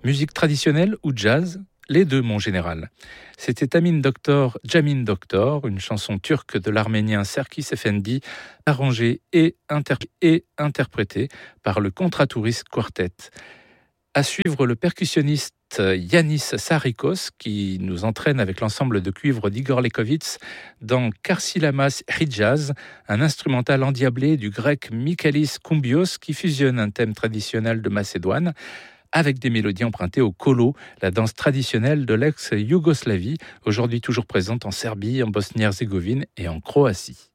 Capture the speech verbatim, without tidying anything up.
Musique traditionnelle ou jazz ? Les deux, mon général. C'était Amin Doktor, Jamin Doktor, une chanson turque de l'arménien Serkis Efendi, arrangée et, interp- et interprétée par le Contratourist Quartet. À suivre le percussionniste Yanis Sarikos qui nous entraîne avec l'ensemble de cuivre d'Igor Lekovitz dans Karsilamas Hijaz, un instrumental endiablé du grec Michalis Koumbios qui fusionne un thème traditionnel de Macédoine avec des mélodies empruntées au kolo, la danse traditionnelle de l'ex-Yougoslavie, aujourd'hui toujours présente en Serbie, en Bosnie-Herzégovine et en Croatie.